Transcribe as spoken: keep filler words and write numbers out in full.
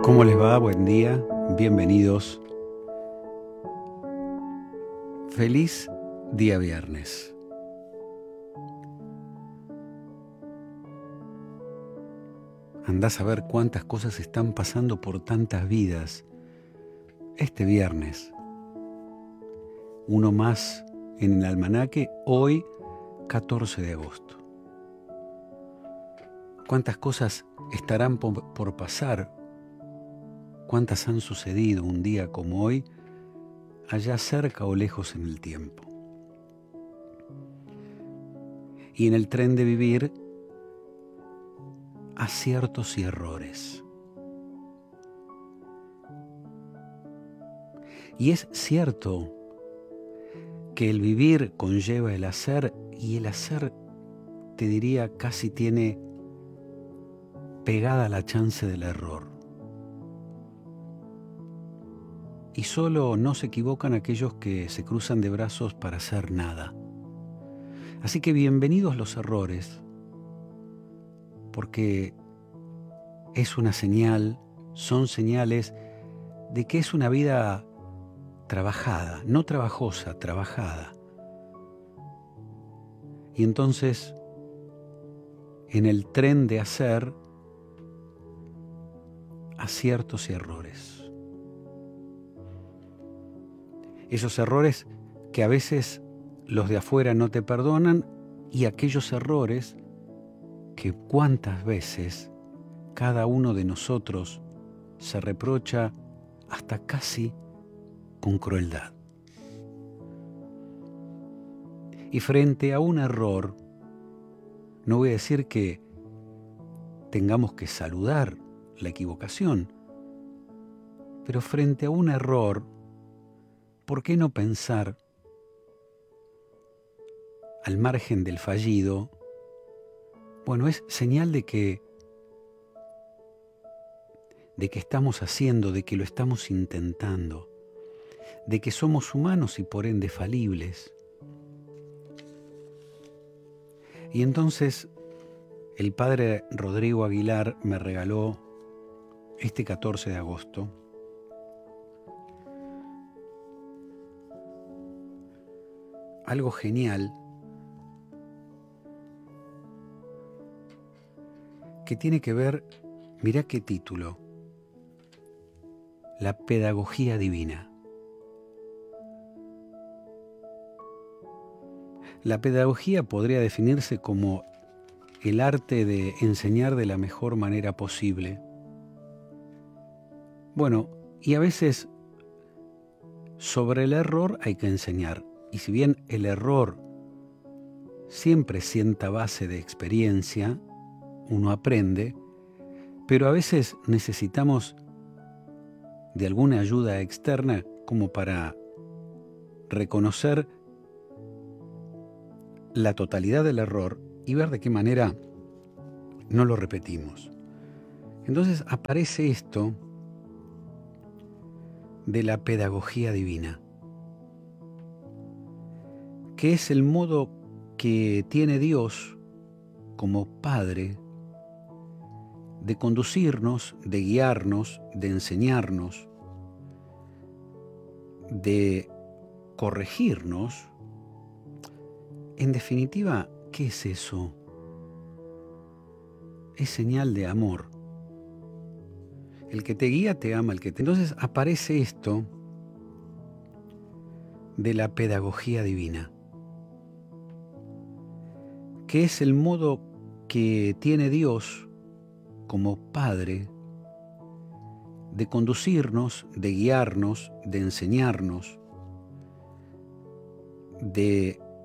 ¿Cómo les va? Buen día, bienvenidos. Feliz día viernes. Andás a ver cuántas cosas están pasando por tantas vidas este viernes. Uno más en el almanaque, hoy catorce de agosto. ¿Cuántas cosas estarán por, por pasar? ¿Cuántas han sucedido un día como hoy, allá cerca o lejos en el tiempo? Y en el tren de vivir, aciertos y errores. Y es cierto que el vivir conlleva el hacer, y el hacer, te diría, casi tiene pegada la chance del error. Y solo no se equivocan aquellos que se cruzan de brazos para hacer nada. Así que bienvenidos los errores, porque es una señal, son señales de que es una vida trabajada, no trabajosa, trabajada. Y entonces, en el tren de hacer, aciertos y errores. Esos errores que a veces los de afuera no te perdonan, y aquellos errores que cuántas veces cada uno de nosotros se reprocha hasta casi con crueldad. Y frente a un error, no voy a decir que tengamos que saludar la equivocación, pero frente a un error, ¿por qué no pensar, al margen del fallido, bueno, es señal de que, de que estamos haciendo, de que lo estamos intentando, de que somos humanos y por ende falibles? Y entonces el padre Rodrigo Aguilar me regaló este catorce de agosto algo genial que tiene que ver, mirá qué título, la pedagogía divina. La pedagogía podría definirse como el arte de enseñar de la mejor manera posible. Bueno, y a veces sobre el error hay que enseñar. Y si bien el error siempre sienta base de experiencia, uno aprende, pero a veces necesitamos de alguna ayuda externa como para reconocer la totalidad del error y ver de qué manera no lo repetimos. Entonces aparece esto de la pedagogía divina, que es el modo que tiene Dios como Padre de conducirnos, de guiarnos, de enseñarnos, de corregirnos. En definitiva, ¿qué es eso? Es señal de amor. El que te guía te ama, el que te... Entonces aparece esto de la pedagogía divina, que es el modo que tiene Dios como Padre de conducirnos, de guiarnos, de enseñarnos, de